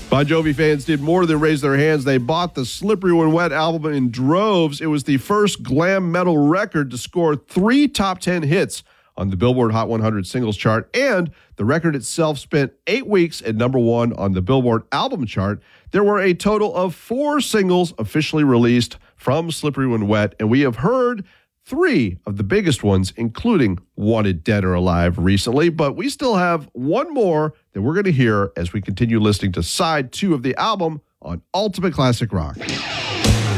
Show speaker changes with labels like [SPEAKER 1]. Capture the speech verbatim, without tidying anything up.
[SPEAKER 1] Bon Jovi fans did more than raise their hands. They bought the Slippery When Wet album in droves. It was the first glam metal record to score three top ten hits on the Billboard Hot one hundred singles chart, and the record itself spent eight weeks at number one on the Billboard album chart. There were a total of four singles officially released from Slippery When Wet, and we have heard three of the biggest ones, including Wanted Dead or Alive recently, but we still have one more that we're going to hear as we continue listening to side two of the album on Ultimate Classic Rock.